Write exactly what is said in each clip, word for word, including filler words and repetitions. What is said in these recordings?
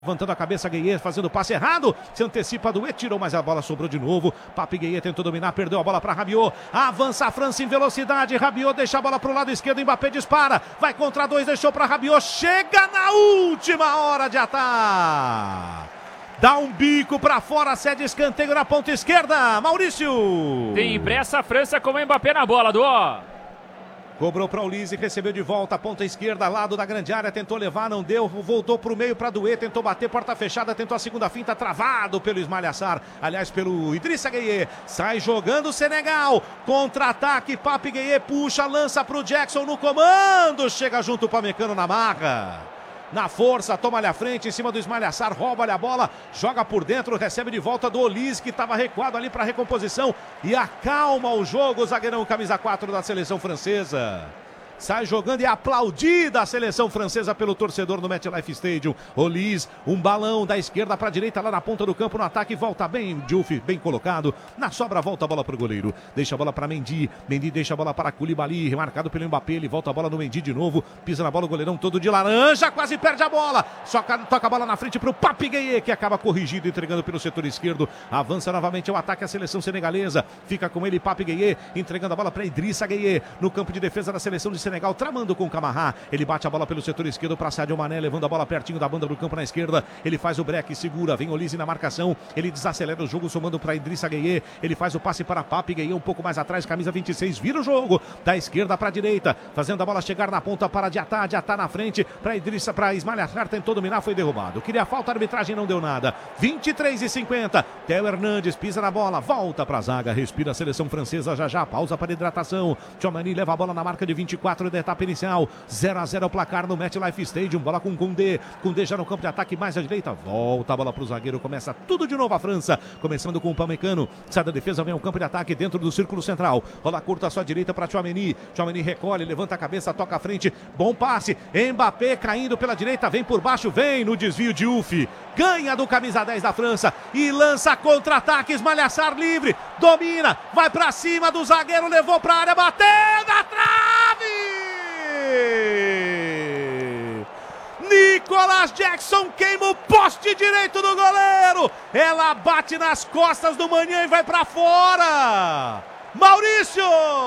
Levantando a cabeça, Gueye fazendo o passe errado, se antecipa do E, tirou, mas a bola sobrou de novo. Papi Gueye tentou dominar, perdeu a bola para Rabiot. Avança a França em velocidade, Rabiot deixa a bola para o lado esquerdo, Mbappé dispara, vai contra dois, deixou para Rabiot, chega na última hora de ataque. Dá um bico para fora, cede escanteio na ponta esquerda, Maurício. Tem pressa a França com o Mbappé na bola, do ó. Cobrou para o Olise, recebeu de volta, ponta esquerda, lado da grande área, tentou levar, não deu, voltou para o meio para Doué, tentou bater, porta fechada, tentou a segunda finta, travado pelo Ismail Assar, aliás, pelo Idrissa Gueye, sai jogando o Senegal, contra-ataque, Papi Gueye puxa, lança para o Jackson no comando, chega junto o Pamecano na marca. Na força, toma-lhe a frente, em cima do Ismail Assar, rouba-lhe a bola, joga por dentro, recebe de volta do Olise, que estava recuado ali para recomposição e acalma o jogo, o zagueirão camisa quatro da seleção francesa. Sai jogando e é aplaudida a seleção francesa pelo torcedor no MetLife Stadium. Olise, um balão da esquerda para a direita lá na ponta do campo no ataque. Volta bem, Diouf bem colocado. Na sobra, volta a bola para o goleiro. Deixa a bola para Mendy. Mendy deixa a bola para Koulibaly. Remarcado pelo Mbappé. Ele volta a bola no Mendy de novo. Pisa na bola o goleirão todo de laranja. Quase perde a bola. Só toca a bola na frente para o Papi Gueye, que acaba corrigido, entregando pelo setor esquerdo. Avança novamente o ataque a seleção senegalesa. Fica com ele Papi Gueye, entregando a bola para Idrissa Gueye. No campo de defesa da seleção de Senegal. Senegal tramando com o Camará, ele bate a bola pelo setor esquerdo para Sadio Mané, levando a bola pertinho da banda do campo na esquerda, ele faz o break, segura, vem Olise na marcação, ele desacelera o jogo, somando para Idrissa Gueye, ele faz o passe para Papi Gueye, um pouco mais atrás, camisa vinte e seis, vira o jogo, da esquerda para a direita, fazendo a bola chegar na ponta para Diatá, Diatá na frente, para Idrissa, para Ismail Assar, tentou dominar, foi derrubado, queria falta, a arbitragem não deu nada, vinte e três e cinquenta, Theo Hernandes pisa na bola, volta para a zaga, respira a seleção francesa, já já, pausa para hidratação, Tchouaméni leva a bola na marca de vinte e quatro da etapa inicial, zero a zero o placar no MetLife Stadium, bola com Koundé, Koundé já no campo de ataque mais à direita, volta a bola para o zagueiro, começa tudo de novo a França, começando com o Pamecano, sai da defesa, vem o campo de ataque dentro do círculo central, rola curta à sua direita para Tchouaméni, Tchouaméni recolhe, levanta a cabeça, toca à frente, bom passe, Mbappé caindo pela direita, vem por baixo, vem no desvio de Diouf, ganha do camisa dez da França e lança contra-ataque, Ismail Assar livre, domina, vai para cima do zagueiro, levou para a área, bateu na trave! Nicolas Jackson queima o poste direito do goleiro. Ela bate nas costas do Maignan e vai para fora. Maurício!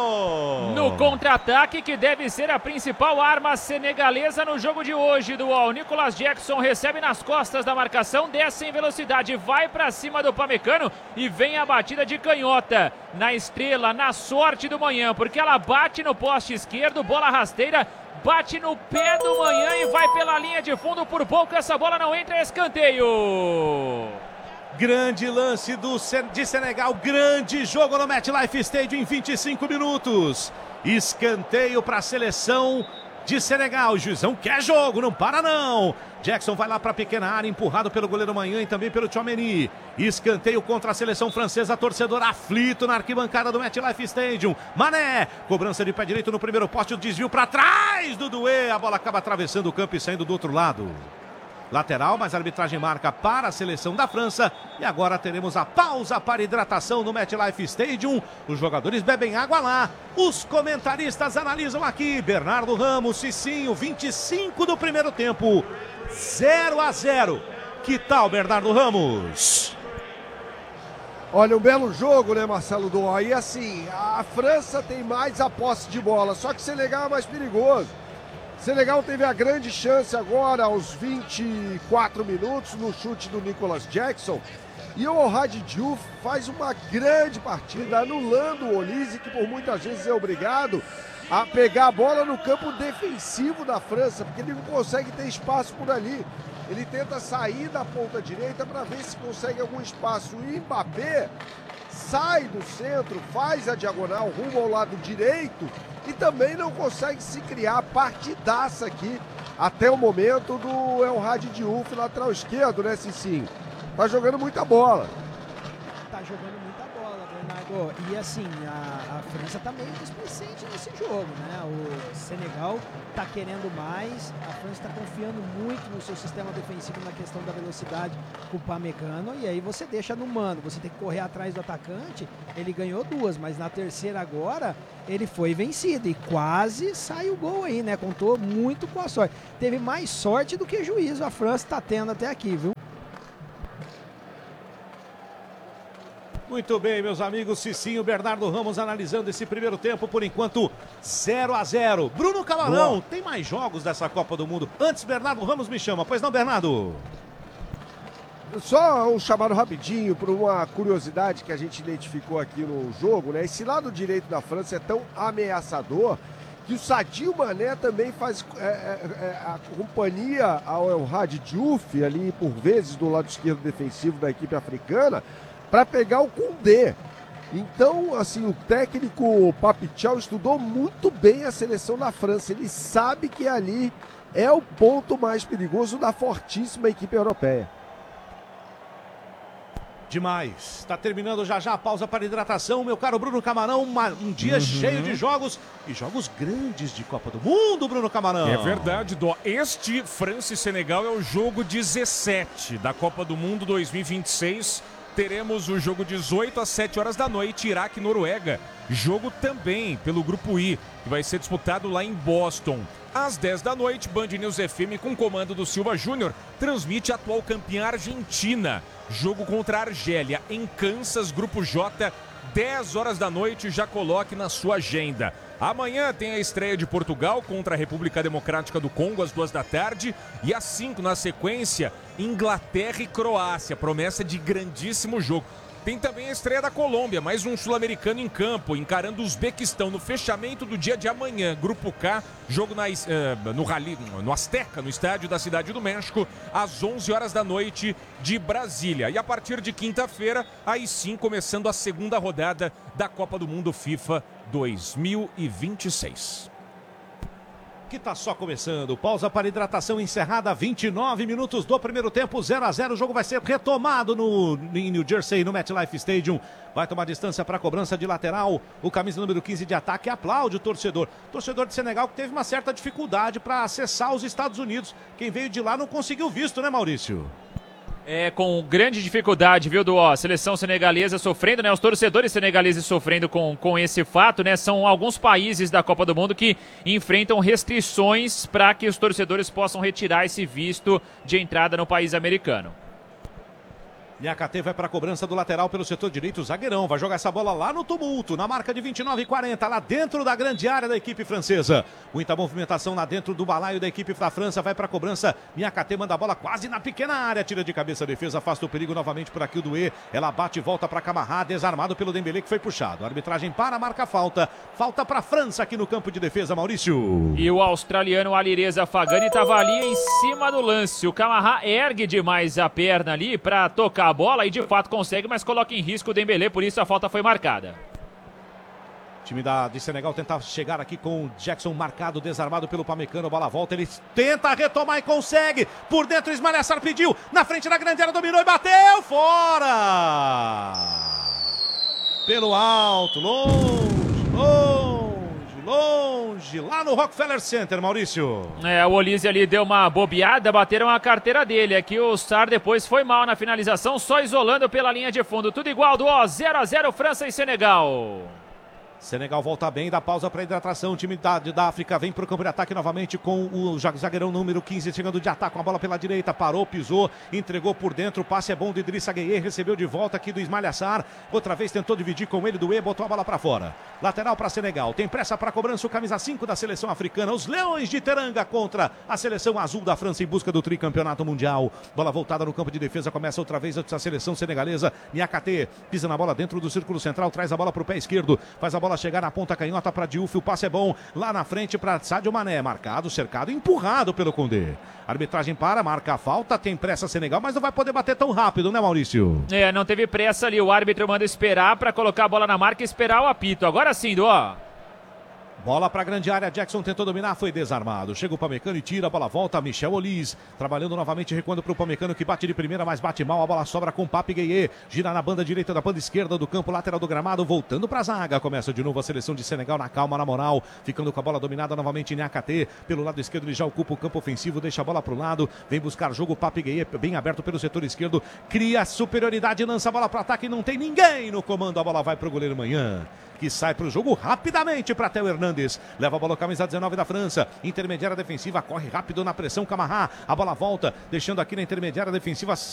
No contra-ataque, que deve ser a principal arma senegalesa no jogo de hoje, do All. Nicolas Jackson recebe nas costas da marcação, desce em velocidade, vai para cima do Pamecano e vem a batida de canhota na estrela, na sorte do Maignan, porque ela bate no poste esquerdo, bola rasteira, bate no pé do Maignan e vai pela linha de fundo, por pouco essa bola não entra, escanteio. Grande lance do, de Senegal, grande jogo no MetLife Stadium em vinte e cinco minutos. Escanteio para a seleção de Senegal. O juizão quer jogo, não para não. Jackson vai lá para a pequena área, empurrado pelo goleiro Maignan e também pelo Tchouaméni. Escanteio contra a seleção francesa, torcedor aflito na arquibancada do MetLife Stadium. Mané, cobrança de pé direito no primeiro poste, o desvio para trás do Doué. A bola acaba atravessando o campo e saindo do outro lado. Lateral, mas a arbitragem marca para a seleção da França. E agora teremos a pausa para hidratação no MetLife Stadium. Os jogadores bebem água lá. Os comentaristas analisam aqui. Bernardo Ramos, Cicinho, vinte e cinco do primeiro tempo. zero a zero. Que tal, Bernardo Ramos? Olha, um belo jogo, né, Marcelo Doa? E assim, a França tem mais a posse de bola, só que o Senegal é mais perigoso. Senegal teve a grande chance agora aos vinte e quatro minutos no chute do Nicolas Jackson. E o Ouhadji Diouf faz uma grande partida, anulando o Olise, que por muitas vezes é obrigado a pegar a bola no campo defensivo da França, porque ele não consegue ter espaço por ali. Ele tenta sair da ponta direita para ver se consegue algum espaço. E Mbappé sai do centro, faz a diagonal rumo ao lado direito e também não consegue se criar partidaça aqui até o momento do Ouhadji Diouf, lateral esquerdo, né, Cicinho? Tá jogando muita bola. Tá jogando muita bola, Bernardo. E assim, a, a França tá meio displicente nesse jogo, né? O Senegal tá querendo mais, a França tá confiando muito no seu sistema defensivo na questão da velocidade com o Upamecano, e aí você deixa no mano, você tem que correr atrás do atacante. Ele ganhou duas, mas na terceira agora ele foi vencido e quase sai o gol aí, né? Contou muito com a sorte. Teve mais sorte do que juízo a França tá tendo até aqui, viu? Muito bem, meus amigos, Cicinho, Bernardo Ramos analisando esse primeiro tempo, por enquanto zero a zero. Bruno Camarão, Boa. Tem mais jogos dessa Copa do Mundo? Antes, Bernardo Ramos me chama, pois não, Bernardo? Só um chamado rapidinho por uma curiosidade que a gente identificou aqui no jogo, né? Esse lado direito da França é tão ameaçador que o Sadio Mané também faz é, é, a companhia ao El Hadji Diouf ali, por vezes, do lado esquerdo defensivo da equipe africana, para pegar o Koundé. Então, assim, o técnico Papichal estudou muito bem a seleção da França. Ele sabe que ali é o ponto mais perigoso da fortíssima equipe europeia. Demais. Está terminando já já a pausa para hidratação. Meu caro Bruno Camarão, uma, um dia uhum. cheio de jogos e jogos grandes de Copa do Mundo, Bruno Camarão. É verdade, Dó. Este França e Senegal é o jogo dezessete da Copa do Mundo dois mil e vinte e seis. Teremos o jogo dezoito às sete horas da noite, Iraque e Noruega. Jogo também pelo Grupo I, que vai ser disputado lá em Boston. Às dez da noite, Band News F M, com comando do Silva Júnior, transmite a atual campeã Argentina. Jogo contra a Argélia, em Kansas, Grupo J, dez horas da noite, já coloque na sua agenda. Amanhã tem a estreia de Portugal contra a República Democrática do Congo, às duas da tarde. E às cinco, na sequência, Inglaterra e Croácia, promessa de grandíssimo jogo. Tem também a estreia da Colômbia, mais um sul-americano em campo, encarando o Uzbequistão no fechamento do dia de amanhã. Grupo K, jogo na, uh, no, Rally, no Azteca, no estádio da Cidade do México, às onze horas da noite de Brasília. E a partir de quinta-feira, aí sim, começando a segunda rodada da Copa do Mundo FIFA dois mil e vinte e seis. Que tá só começando. Pausa para hidratação encerrada, vinte e nove minutos do primeiro tempo, zero a zero. O jogo vai ser retomado no em New Jersey, no MetLife Stadium. Vai tomar distância para a cobrança de lateral. O camisa número quinze de ataque aplaude o torcedor. Torcedor de Senegal que teve uma certa dificuldade para acessar os Estados Unidos. Quem veio de lá não conseguiu visto, né, Maurício? É, com grande dificuldade, viu, do ó, seleção senegalesa sofrendo, né, os torcedores senegaleses sofrendo com, com esse fato, né, são alguns países da Copa do Mundo que enfrentam restrições para que os torcedores possam retirar esse visto de entrada no país americano. Niakate vai para a cobrança do lateral pelo setor direito, o zagueirão vai jogar essa bola lá no tumulto, na marca de vinte e nove e quarenta, lá dentro da grande área da equipe francesa. Muita movimentação lá dentro do balaio da equipe da França, vai para a cobrança, Niakate manda a bola quase na pequena área, tira de cabeça a defesa, afasta o perigo novamente por aqui o Doué, ela bate e volta para Camará, desarmado pelo Dembélé que foi puxado. A arbitragem para, marca falta, falta para a França aqui no campo de defesa, Maurício. E o australiano Alireza Fagani estava ali em cima do lance, o Camará ergue demais a perna ali para tocar a bola e de fato consegue, mas coloca em risco o Dembélé, por isso a falta foi marcada. O time da, de Senegal tenta chegar aqui com o Jackson marcado, desarmado pelo Upamecano, a bola volta, ele tenta retomar e consegue, por dentro o Ismael Assar pediu, na frente da grande área, dominou e bateu, fora! Pelo alto, longe, longe. Longe, lá no Rockefeller Center, Maurício. É, o Olise ali deu uma bobeada, bateram a carteira dele. Aqui o Sarr depois foi mal na finalização, só isolando pela linha de fundo. Tudo igual do ó, zero a zero França e Senegal. Senegal volta bem, dá pausa para hidratação. O time da, da África vem para o campo de ataque novamente com o zagueirão número quinze chegando de ataque com a bola pela direita. Parou, pisou, entregou por dentro. O passe é bom do Idrissa Gueye, recebeu de volta aqui do Ismael Assar. Outra vez tentou dividir com ele, Doué, botou a bola para fora. Lateral para Senegal, tem pressa para cobrança o camisa cinco da seleção africana. Os Leões de Teranga contra a seleção azul da França em busca do tricampeonato mundial. Bola voltada no campo de defesa, começa outra vez a seleção senegalesa. Niakate pisa na bola dentro do círculo central, traz a bola para o pé esquerdo, faz a bola chegar na ponta canhota para Diouf, o passe é bom, lá na frente para Sadio Mané, marcado, cercado, empurrado pelo Koundé. Arbitragem para, marca a falta, tem pressa Senegal, mas não vai poder bater tão rápido, né, Maurício? É, não teve pressa ali, o árbitro manda esperar para colocar a bola na marca e esperar o apito. Agora sim, ó. Bola para a grande área, Jackson tentou dominar, foi desarmado. Chega o Pamecano e tira, a bola volta, Michel Olis. Trabalhando novamente, recuando para o Pamecano, que bate de primeira, mas bate mal. A bola sobra com Papi Gueye. Gira na banda direita da banda esquerda do campo, lateral do gramado, voltando para a zaga. Começa de novo a seleção de Senegal na calma, na moral. Ficando com a bola dominada novamente em Niakate. Pelo lado esquerdo ele já ocupa o campo ofensivo, deixa a bola para o lado. Vem buscar jogo, Papi Gueye, bem aberto pelo setor esquerdo. Cria superioridade, lança a bola para o ataque. Não tem ninguém no comando, a bola vai para o goleiro Manhã, que sai para o jogo rapidamente para Theo Hernandes. Leva a bola, camisa dezenove da França. Intermediária defensiva, corre rápido na pressão, Camará. A bola volta, deixando aqui na intermediária defensiva